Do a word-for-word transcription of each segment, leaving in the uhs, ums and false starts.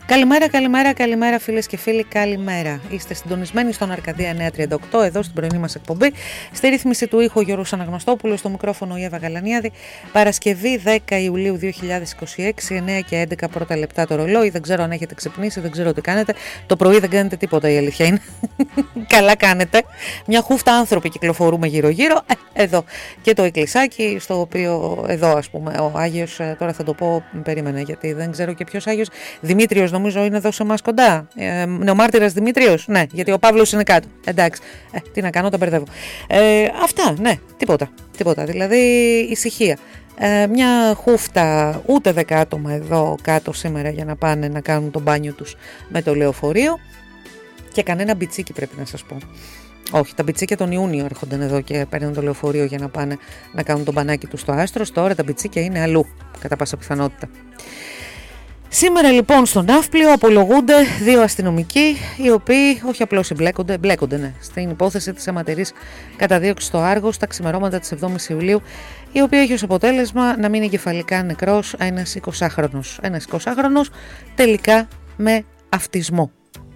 Καλημέρα, καλημέρα, καλημέρα φίλες και φίλοι, καλημέρα. Είστε συντονισμένοι στον Αρκαδία εννιακόσια τριάντα οκτώ, εδώ στην πρωινή μας εκπομπή. Στη ρύθμιση του ήχου Γιώργος Αναγνωστόπουλος, στο μικρόφωνο η Εύα Γαλανιάδη. Παρασκευή δέκα Ιουλίου δύο χιλιάδες είκοσι έξι, εννέα και έντεκα πρώτα λεπτά το ρολόι. Δεν ξέρω αν έχετε ξυπνήσει, δεν ξέρω τι κάνετε. Το πρωί δεν κάνετε τίποτα, η αλήθεια είναι. Καλά κάνετε. Μια χούφτα άνθρωποι κυκλοφορούμε γύρω-γύρω. Ε, εδώ. Και το εκκλησάκι, στο οποίο εδώ, ας πούμε, ο Άγιος, τώρα θα το πω, περίμενε, γιατί δεν ξέρω και ποιος Άγιος. Δημήτριος, νομίζω είναι εδώ σε εμάς κοντά. Ε, νεομάρτυρας Δημήτριος, ναι, γιατί ο Παύλος είναι κάτω. Εντάξει, ε, τι να κάνω, τα μπερδεύω. Ε, αυτά, ναι, τίποτα, τίποτα. Δηλαδή ησυχία. Ε, μια χούφτα, ούτε δέκα άτομα εδώ κάτω σήμερα για να πάνε να κάνουν το μπάνιο τους με το λεωφορείο. Και κανένα μπιτσίκι πρέπει να σας πω. Όχι, τα μπιτσίκια τον Ιούνιο έρχονται εδώ και παίρνουν το λεωφορείο για να πάνε να κάνουν το μπανάκι τους στο Άστρος. Τώρα τα μπιτσίκια είναι αλλού, κατά πάσα πιθανότητα. Σήμερα λοιπόν στο Ναύπλιο απολογούνται δύο αστυνομικοί, οι οποίοι όχι απλώς εμπλέκονται, μπλέκονται ναι, στην υπόθεση της αιματερής καταδίωξης στο Άργος τα ξημερώματα της εβδόμης Ιουλίου, η οποία έχει ως αποτέλεσμα να μείνει εγκεφαλικά νεκρός ένας εικοσάχρονος. Ένας εικοσάχρονος τελικά με αυτισμό.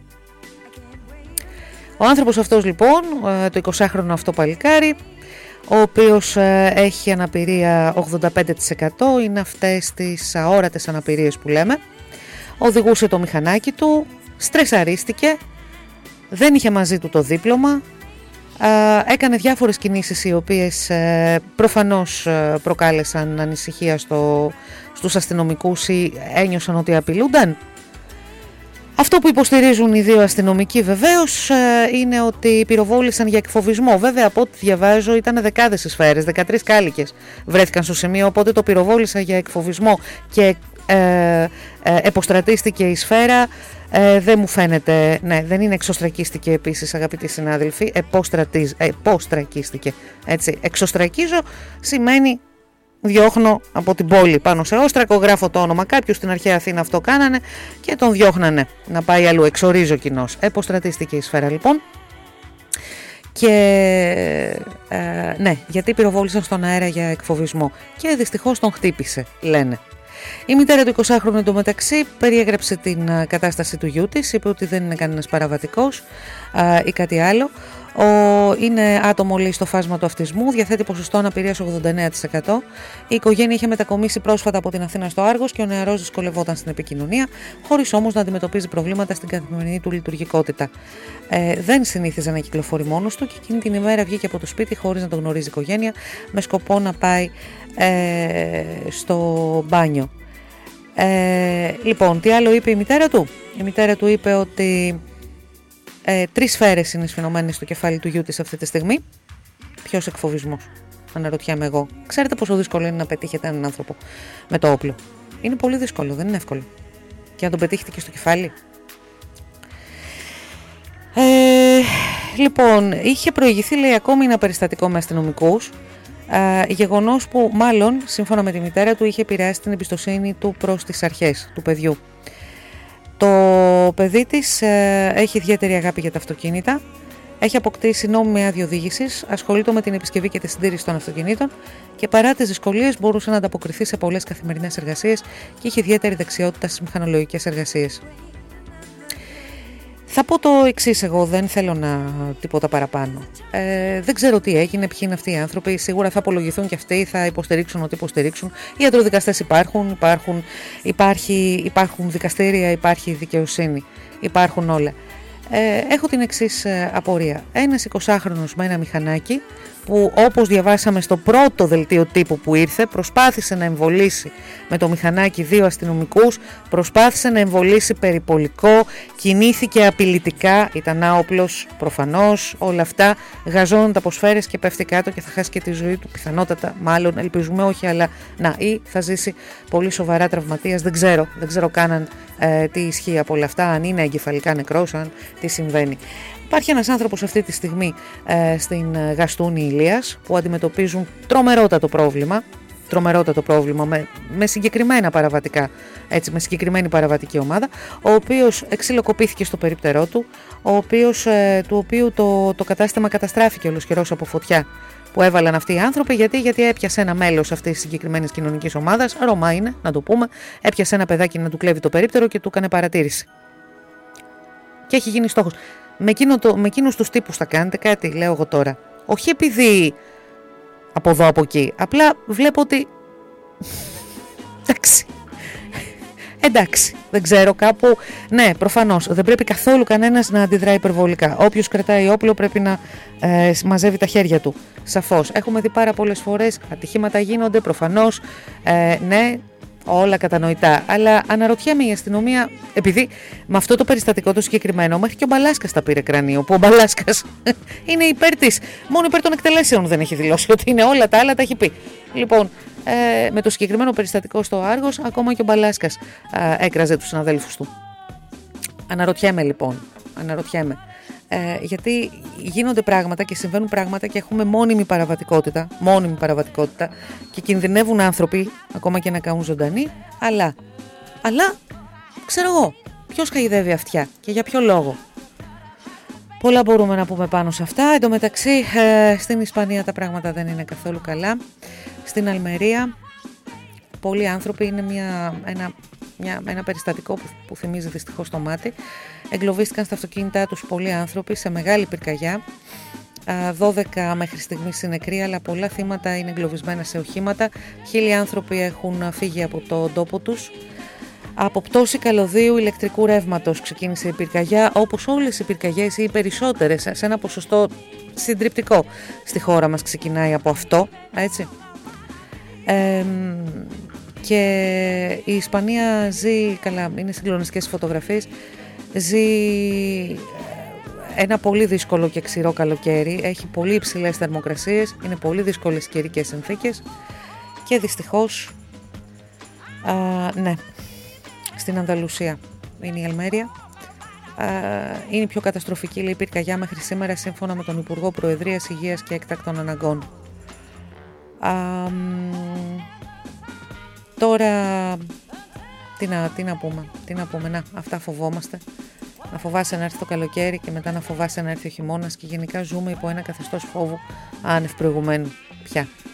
Ο άνθρωπος αυτός λοιπόν, το εικοσάχρονο αυτό παλικάρι, ο οποίος έχει αναπηρία ογδόντα πέντε τοις εκατό, είναι αυτές τις αόρατες αναπηρίες που λέμε, οδηγούσε το μηχανάκι του, στρεσαρίστηκε, δεν είχε μαζί του το δίπλωμα, έκανε διάφορες κινήσεις οι οποίες προφανώς προκάλεσαν ανησυχία στο, στους αστυνομικούς ή ένιωσαν ότι απειλούνταν. Αυτό που υποστηρίζουν οι δύο αστυνομικοί βεβαίως είναι ότι πυροβόλησαν για εκφοβισμό. Βέβαια από ό,τι διαβάζω ήταν δεκάδες οι σφαίρες, δεκατρείς κάλικες βρέθηκαν στο σημείο, οπότε το πυροβόλησαν για εκφοβισμό και ε, ε, εποστρατίστηκε η σφαίρα. Ε, δεν μου φαίνεται, ναι, δεν είναι εξωστρακίστηκε επίσης αγαπητοί συνάδελφοι, εποστρακίστηκε, έτσι, εξωστρακίζω σημαίνει διώχνω από την πόλη πάνω σε όστρακο, γράφω το όνομα κάποιου, στην αρχαία Αθήνα αυτό κάνανε και τον διώχνανε να πάει αλλού, εξορίζω κοινώς. Εποστρατίστηκε η σφαίρα λοιπόν και ε, ναι, γιατί πυροβόλησαν στον αέρα για εκφοβισμό και δυστυχώς τον χτύπησε, λένε. Η μητέρα του εικοσάχρονου εντωμεταξύ περιέγραψε την κατάσταση του γιού της, είπε ότι δεν είναι κανένας παραβατικός α, ή κάτι άλλο. Ο, είναι άτομο λέει στο φάσμα του αυτισμού, διαθέτει ποσοστό αναπηρίας ογδόντα εννέα τοις εκατό. Η οικογένεια είχε μετακομίσει πρόσφατα από την Αθήνα στο Άργος και ο νεαρός δυσκολευόταν στην επικοινωνία, χωρίς όμως να αντιμετωπίζει προβλήματα στην καθημερινή του λειτουργικότητα. Ε, δεν συνήθιζε να κυκλοφορεί μόνος του και εκείνη την ημέρα βγήκε από το σπίτι χωρίς να το γνωρίζει η οικογένεια, με σκοπό να πάει ε, στο μπάνιο. Ε, λοιπόν, τι άλλο είπε η μητέρα του? Η μητέρα του είπε ότι Ε, τρεις σφαίρες είναι σφινωμένες στο κεφάλι του γιού της αυτή τη στιγμή. Ποιος εκφοβισμός, αναρωτιέμαι εγώ. Ξέρετε πόσο δύσκολο είναι να πετύχετε έναν άνθρωπο με το όπλο? Είναι πολύ δύσκολο, δεν είναι εύκολο. Και να τον πετύχετε και στο κεφάλι. Ε, λοιπόν, είχε προηγηθεί λέει ακόμη ένα περιστατικό με αστυνομικούς. Ε, γεγονός που μάλλον, σύμφωνα με τη μητέρα του, είχε επηρεάσει την εμπιστοσύνη του προς τις αρχές του παιδιού. Το παιδί της ε, έχει ιδιαίτερη αγάπη για τα αυτοκίνητα, έχει αποκτήσει νόμιμη άδεια οδήγησης, ασχολείται με την επισκευή και τη συντήρηση των αυτοκινήτων και παρά τις δυσκολίες μπορούσε να ανταποκριθεί σε πολλές καθημερινές εργασίες και είχε ιδιαίτερη δεξιότητα στις μηχανολογικές εργασίες. Θα πω το εξής, εγώ δεν θέλω να τίποτα παραπάνω. Ε, δεν ξέρω τι έγινε, ποιοι είναι αυτοί οι άνθρωποι. Σίγουρα θα απολογηθούν και αυτοί, θα υποστηρίξουν ό,τι υποστηρίξουν. Οι ιατροδικαστές υπάρχουν, υπάρχουν, υπάρχει, υπάρχουν δικαστήρια, υπάρχει δικαιοσύνη, υπάρχουν όλα. Ε, έχω την εξής απορία. Ένας εικοσάχρονος με ένα μηχανάκι που όπως διαβάσαμε στο πρώτο δελτίο τύπου που ήρθε προσπάθησε να εμβολήσει με το μηχανάκι δύο αστυνομικούς, προσπάθησε να εμβολήσει περιπολικό, κινήθηκε απειλητικά, ήταν άοπλος προφανώς, όλα αυτά γαζώνουν τα ποσφαίρες και πέφτει κάτω και θα χάσει και τη ζωή του πιθανότατα, μάλλον ελπίζουμε όχι, αλλά να, ή θα ζήσει πολύ σοβαρά τραυματίας, δεν ξέρω, δεν ξέρω καν ε, τι ισχύει από όλα αυτά, αν είναι εγκεφαλικά νεκρός, αν τι συμβαίνει. Υπάρχει ένας άνθρωπος αυτή τη στιγμή ε, στην Γαστούνη Ηλίας που αντιμετωπίζουν τρομερότατο πρόβλημα, τρομερότατο πρόβλημα με, με συγκεκριμένα παραβατικά, έτσι, με συγκεκριμένη παραβατική ομάδα, ο οποίος εξυλοκοπήθηκε στο περίπτερό του, ο οποίος, ε, του οποίου το, το κατάστημα καταστράφηκε ολοσχερός από φωτιά που έβαλαν αυτοί οι άνθρωποι. Γιατί, γιατί έπιασε ένα μέλος αυτής της συγκεκριμένης κοινωνικής ομάδας, Ρωμά είναι, να το πούμε, έπιασε ένα παιδάκι να του κλέβει το περίπτερο και του έκανε παρατήρηση. Και έχει γίνει στόχος. Με, εκείνο το, με εκείνους τους τύπους θα κάνετε κάτι, λέω εγώ τώρα. Όχι επειδή από εδώ από εκεί. Απλά βλέπω ότι. Εντάξει. Εντάξει, δεν ξέρω κάπου. Ναι, προφανώς δεν πρέπει καθόλου κανένας να αντιδράει υπερβολικά. Όποιος κρατάει όπλο πρέπει να ε, μαζεύει τα χέρια του. Σαφώς. Έχουμε δει πάρα πολλές φορές ατυχήματα γίνονται, προφανώς. Ε, ναι, όλα κατανοητά. Αλλά αναρωτιέμαι η αστυνομία, επειδή με αυτό το περιστατικό το συγκεκριμένο, μέχρι και ο Μπαλάσκας τα πήρε κρανίο. Που ο Μπαλάσκας είναι υπέρ της. Μόνο υπέρ των εκτελέσεων δεν έχει δηλώσει ότι είναι, όλα τα άλλα τα έχει πει. Λοιπόν. Ε, με το συγκεκριμένο περιστατικό στο Άργος, ακόμα και ο Μπαλάσκας ε, έκραζε τους συναδέλφους του. Αναρωτιέμαι λοιπόν, αναρωτιέμαι, ε, γιατί γίνονται πράγματα και συμβαίνουν πράγματα και έχουμε μόνιμη παραβατικότητα, μόνιμη παραβατικότητα και κινδυνεύουν άνθρωποι, ακόμα και να καούν ζωντανοί, αλλά, αλλά, ξέρω εγώ, ποιος χαϊδεύει αυτιά και για ποιο λόγο. Πολλά μπορούμε να πούμε πάνω σε αυτά. Εν τω μεταξύ, ε, στην Ισπανία τα πράγματα δεν είναι καθόλου καλά. Στην Αλμερία, πολλοί άνθρωποι, είναι μια, ένα, μια, ένα περιστατικό που, που θυμίζει δυστυχώς το μάτι. Εγκλωβίστηκαν στα αυτοκίνητά τους πολλοί άνθρωποι σε μεγάλη πυρκαγιά. δώδεκα μέχρι στιγμής είναι νεκροί, αλλά πολλά θύματα είναι εγκλωβισμένα σε οχήματα. Χίλιοι άνθρωποι έχουν φύγει από τον τόπο τους. Από πτώση καλωδίου ηλεκτρικού ρεύματος ξεκίνησε η πυρκαγιά, όπως όλες οι πυρκαγιές ή οι περισσότερες, σε ένα ποσοστό συντριπτικό στη χώρα μας ξεκινάει από αυτό, έτσι. Ε, και η Ισπανία ζει, καλά, είναι συγκλονιστικές φωτογραφίες, ζει ένα πολύ δύσκολο και ξηρό καλοκαίρι, έχει πολύ υψηλές θερμοκρασίες, είναι πολύ δύσκολες καιρικές συνθήκες και δυστυχώς, α, ναι, στην Ανδαλουσία είναι η Αλμέρια. Είναι η πιο καταστροφική, λέει, πυρκαγιά μέχρι σήμερα, σύμφωνα με τον Υπουργό Προεδρίας, Υγείας και Έκτακτων Αναγκών. Α, τώρα, τι να, τι να πούμε, τι να πούμε, να, αυτά φοβόμαστε. Να φοβάσαι να έρθει το καλοκαίρι και μετά να φοβάσαι να έρθει ο χειμώνας και γενικά ζούμε υπό ένα καθεστώς φόβου άνευ προηγουμένου πια.